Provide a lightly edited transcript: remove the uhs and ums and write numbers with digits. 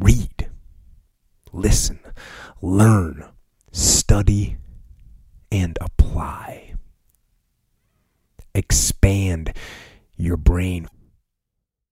Read, listen, learn, study, and apply. Expand your brain.